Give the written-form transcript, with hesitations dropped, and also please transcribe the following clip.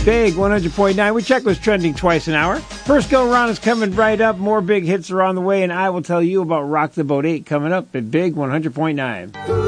Big 100.9. We check what's trending twice an hour. First go around is coming right up. More big hits are on the way, and I will tell you about Rock the Boat 8 coming up at Big 100.9.